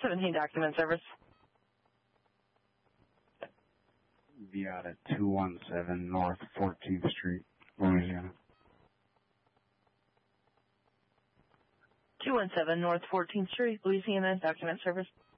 417 document service. Viata 217 North 14th Street, Louisiana. 217 North 14th Street, Louisiana, document service.